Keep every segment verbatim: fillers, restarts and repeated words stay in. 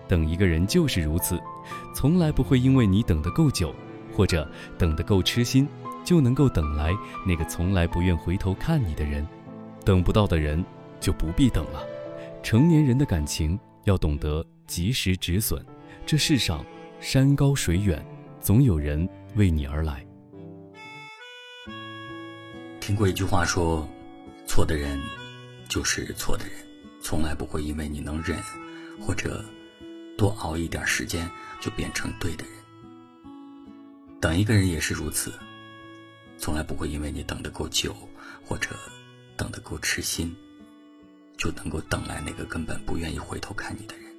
等一个人就是如此，从来不会因为你等得够久，或者等得够痴心，就能够等来那个从来不愿回头看你的人。等不到的人就不必等了。成年人的感情要懂得及时止损，这世上山高水远，总有人为你而来。 听过一句话说，错的人就是错的人，从来不会因为你能忍或者多熬一点时间就变成对的人。等一个人也是如此，从来不会因为你等得够久或者等得够痴心，就能够等来那个根本不愿意回头看你的人。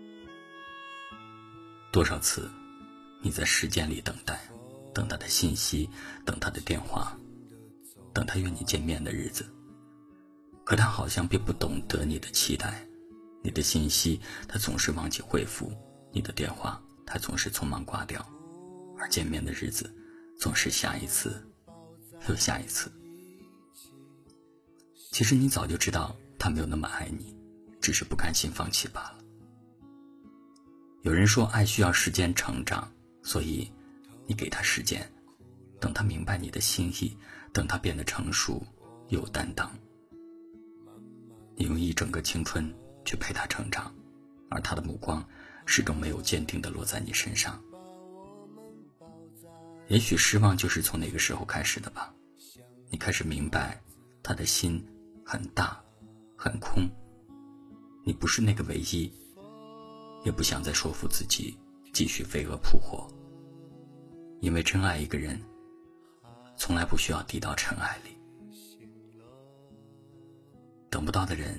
多少次你在时间里等待，等他的信息，等他的电话，等他约你见面的日子，可他好像并不懂得你的期待。你的信息他总是忘记回复，你的电话他总是匆忙挂掉，而见面的日子总是下一次又下一次。其实你早就知道他没有那么爱你，只是不甘心放弃罢了。有人说爱需要时间成长，所以你给他时间，等他明白你的心意，等他变得成熟有担当。你用一整个青春去陪他成长，而他的目光始终没有坚定地落在你身上。也许失望就是从那个时候开始的吧。你开始明白他的心很大很空，你不是那个唯一，也不想再说服自己继续飞蛾扑火。因为真爱一个人从来不需要低到尘埃里。等不到的人